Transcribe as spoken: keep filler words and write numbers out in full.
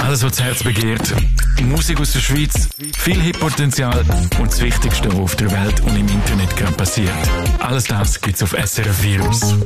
Alles, was das Herz begehrt. Musik aus der Schweiz, viel Hitpotenzial und das Wichtigste, was auf der Welt und im Internet gerade passiert. Alles das gibt's auf S R F Virus.